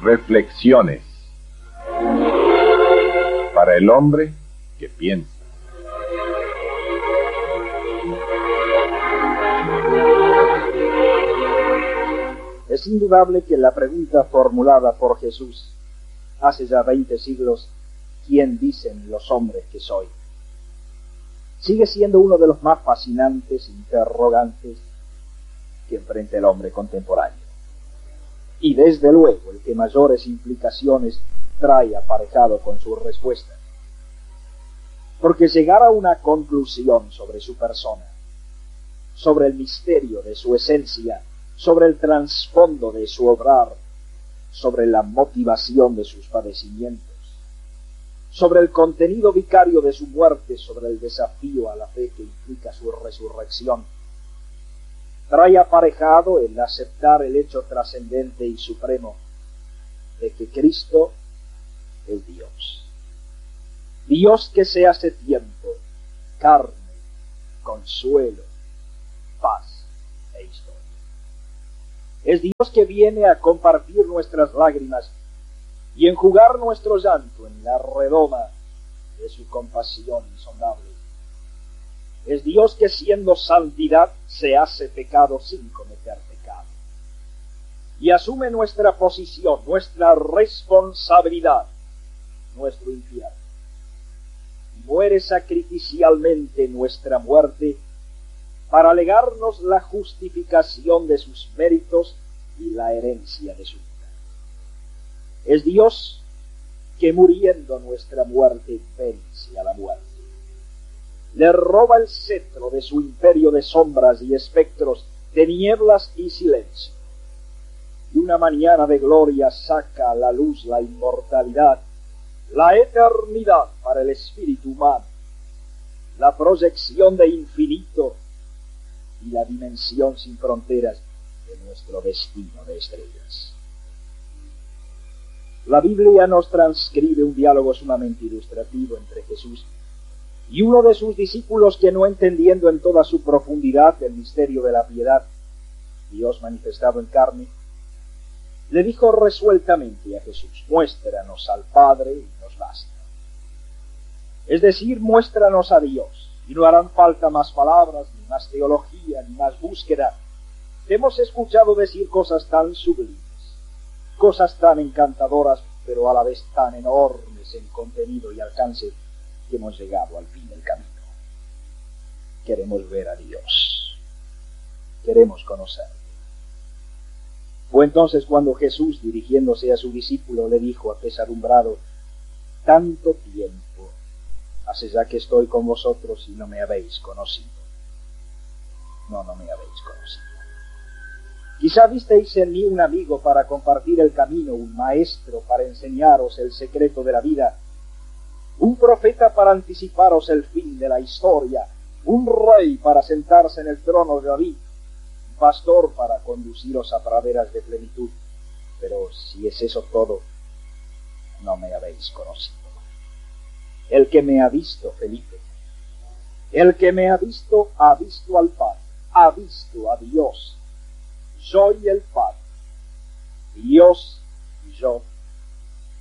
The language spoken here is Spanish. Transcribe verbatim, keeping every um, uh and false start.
Reflexiones para el hombre que piensa. Es indudable que la pregunta formulada por Jesús hace ya veinte siglos, ¿quién dicen los hombres que soy?, sigue siendo uno de los más fascinantes interrogantes que enfrenta el hombre contemporáneo. Y desde luego el que mayores implicaciones trae aparejado con su respuesta. Porque llegar a una conclusión sobre su persona, sobre el misterio de su esencia, sobre el trasfondo de su obrar, sobre la motivación de sus padecimientos, sobre el contenido vicario de su muerte, sobre el desafío a la fe que implica su resurrección, trae aparejado el aceptar el hecho trascendente y supremo de que Cristo es Dios. Dios que se hace tiempo, carne, consuelo, paz e historia. Es Dios que viene a compartir nuestras lágrimas y enjugar nuestro llanto en la redoma de su compasión insondable. Es Dios que siendo santidad se hace pecado sin cometer pecado. Y asume nuestra posición, nuestra responsabilidad, nuestro infierno. Muere sacrificialmente nuestra muerte para legarnos la justificación de sus méritos y la herencia de su vida. Es Dios que muriendo nuestra muerte vence a la muerte. Le roba el cetro de su imperio de sombras y espectros, de nieblas y silencio. Y una mañana de gloria saca a la luz la inmortalidad, la eternidad para el espíritu humano, la proyección de infinito y la dimensión sin fronteras de nuestro destino de estrellas. La Biblia nos transcribe un diálogo sumamente ilustrativo entre Jesús y uno de sus discípulos que, no entendiendo en toda su profundidad el misterio de la piedad, Dios manifestado en carne, le dijo resueltamente a Jesús: muéstranos al Padre y nos basta. Es decir, muéstranos a Dios, y no harán falta más palabras, ni más teología, ni más búsqueda. Hemos escuchado decir cosas tan sublimes, cosas tan encantadoras, pero a la vez tan enormes en contenido y alcance, que hemos llegado al fin del camino. Queremos ver a Dios, queremos conocerlo. Fue entonces cuando Jesús, dirigiéndose a su discípulo, le dijo apesadumbrado: tanto tiempo hace ya que estoy con vosotros y no me habéis conocido. No, no me habéis conocido. Quizá visteis en mí un amigo para compartir el camino, un maestro para enseñaros el secreto de la vida, un profeta para anticiparos el fin de la historia, un rey para sentarse en el trono de David, un pastor para conduciros a praderas de plenitud. Pero si es eso todo, no me habéis conocido. El que me ha visto, Felipe, el que me ha visto, ha visto al Padre, ha visto a Dios. Soy el Padre, Dios y yo